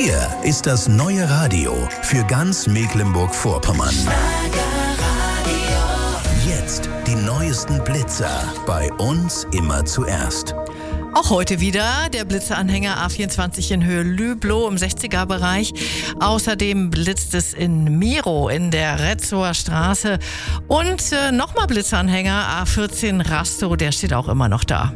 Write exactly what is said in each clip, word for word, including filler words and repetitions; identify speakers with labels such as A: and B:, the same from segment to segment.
A: Hier ist das neue Radio für ganz Mecklenburg-Vorpommern. Jetzt die neuesten Blitzer. Bei uns immer zuerst.
B: Auch heute wieder der Blitzeranhänger A vierundzwanzig in Höhe Lüblow im sechziger-Bereich. Außerdem blitzt es in Miro in der Retzower Straße. Und äh, nochmal Blitzeranhänger A vierzehn Rastow, der steht auch immer noch da.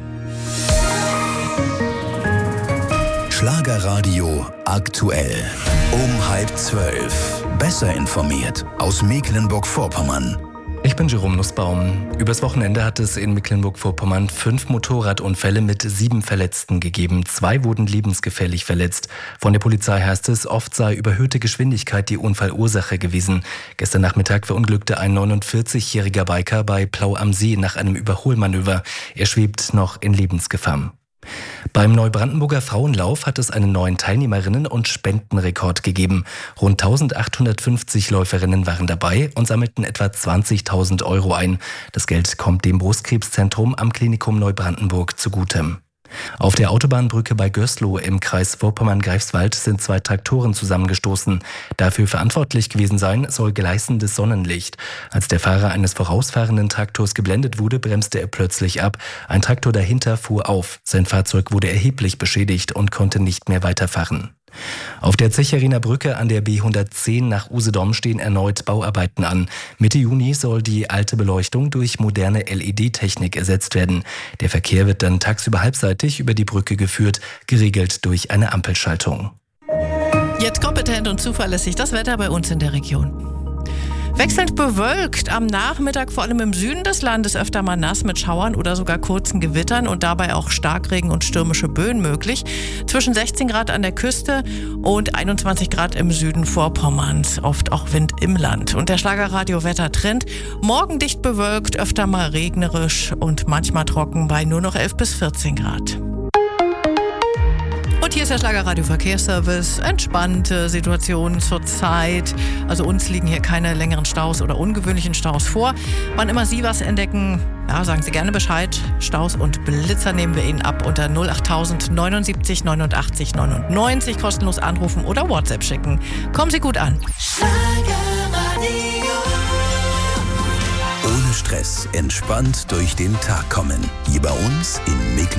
A: Schlagerradio aktuell. Um halb zwölf. Besser informiert aus Mecklenburg-Vorpommern.
C: Ich bin Jerome Nussbaum. Übers Wochenende hat es in Mecklenburg-Vorpommern fünf Motorradunfälle mit sieben Verletzten gegeben. Zwei wurden lebensgefährlich verletzt. Von der Polizei heißt es, oft sei überhöhte Geschwindigkeit die Unfallursache gewesen. Gestern Nachmittag verunglückte ein neunundvierzigjähriger Biker bei Plau am See nach einem Überholmanöver. Er schwebt noch in Lebensgefahr. Beim Neubrandenburger Frauenlauf hat es einen neuen Teilnehmerinnen- und Spendenrekord gegeben. Rund eintausendachthundertfünfzig Läuferinnen waren dabei und sammelten etwa zwanzigtausend Euro ein. Das Geld kommt dem Brustkrebszentrum am Klinikum Neubrandenburg zugute. Auf der Autobahnbrücke bei Gößlow im Kreis Vorpommern-Greifswald sind zwei Traktoren zusammengestoßen. Dafür verantwortlich gewesen sein soll gleißendes Sonnenlicht. Als der Fahrer eines vorausfahrenden Traktors geblendet wurde, bremste er plötzlich ab. Ein Traktor dahinter fuhr auf. Sein Fahrzeug wurde erheblich beschädigt und konnte nicht mehr weiterfahren. Auf der Zecheriner Brücke an der B hundertzehn nach Usedom stehen erneut Bauarbeiten an. Mitte Juni soll die alte Beleuchtung durch moderne L E D-Technik ersetzt werden. Der Verkehr wird dann tagsüber halbseitig über die Brücke geführt, geregelt durch eine Ampelschaltung.
B: Jetzt kompetent und zuverlässig das Wetter bei uns in der Region. Wechselnd bewölkt, am Nachmittag vor allem im Süden des Landes öfter mal nass mit Schauern oder sogar kurzen Gewittern und dabei auch Starkregen und stürmische Böen möglich. Zwischen sechzehn Grad an der Küste und einundzwanzig Grad im Süden Vorpommerns, oft auch Wind im Land. Und der Schlagerradio-Wettertrend: morgen dicht bewölkt, öfter mal regnerisch und manchmal trocken bei nur noch elf bis vierzehn Grad. Und hier ist der Schlagerradio Verkehrsservice. Entspannte Situation zurzeit. Also uns liegen hier keine längeren Staus oder ungewöhnlichen Staus vor. Wann immer Sie was entdecken, ja, sagen Sie gerne Bescheid. Staus und Blitzer nehmen wir Ihnen ab unter null achttausend neunundsiebzig neunundachtzig neunundneunzig. Kostenlos anrufen oder WhatsApp schicken. Kommen Sie gut an.
A: Schlagerradio. Ohne Stress, entspannt durch den Tag kommen. Hier bei uns in Mecklenburg.